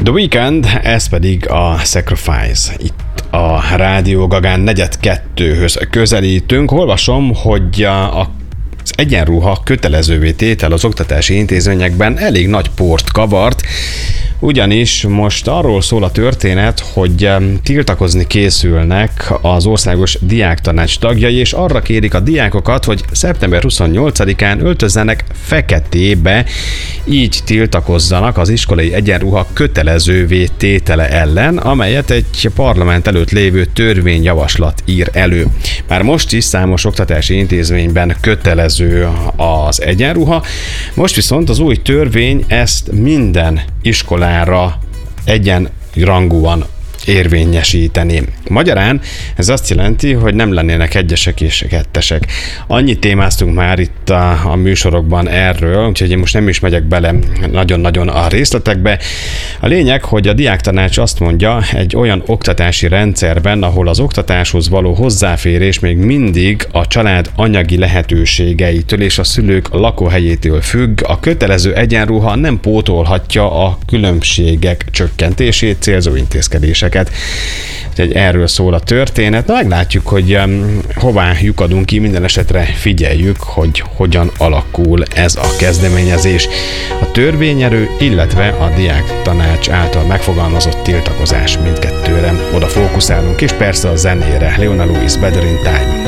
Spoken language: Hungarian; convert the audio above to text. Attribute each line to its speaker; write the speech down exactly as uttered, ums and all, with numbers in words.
Speaker 1: The Weeknd, ez pedig a Sacrifice. Itt a Rádió Gagán negyed kettőhöz közelítünk. Olvasom, hogy a az egyenruha kötelezővé tétel az oktatási intézményekben elég nagy port kavart, ugyanis most arról szól a történet, hogy tiltakozni készülnek az Országos Diáktanács tagjai, és arra kérik a diákokat, hogy szeptember huszonnyolcadikán öltözzenek feketébe, így tiltakozzanak az iskolai egyenruha kötelezővé tétele ellen, amelyet egy parlament előtt lévő törvényjavaslat ír elő. Már most is számos oktatási intézményben kötelező az egyenruha, most viszont az új törvény ezt minden iskolára egyenrangúan érvényesíteni. Magyarán ez azt jelenti, hogy nem lennének egyesek és kettesek. Annyit témáztunk már itt a, a műsorokban erről, úgyhogy én most nem is megyek bele nagyon-nagyon a részletekbe. A lényeg, hogy a diáktanács azt mondja, egy olyan oktatási rendszerben, ahol az oktatáshoz való hozzáférés még mindig a család anyagi lehetőségeitől és a szülők lakóhelyétől függ, a kötelező egyenruha nem pótolhatja a különbségek csökkentését célzó intézkedéseket. Úgyhogy erről szól a történet. Na, meglátjuk, hogy um, hová lyukadunk ki, minden esetre figyeljük, hogy hogyan alakul ez a kezdeményezés. A törvényerő, illetve a diáktanács által megfogalmazott tiltakozás mindkettőre. Oda fókuszálunk, és persze a zenére. Leona Lewis, Better in Time.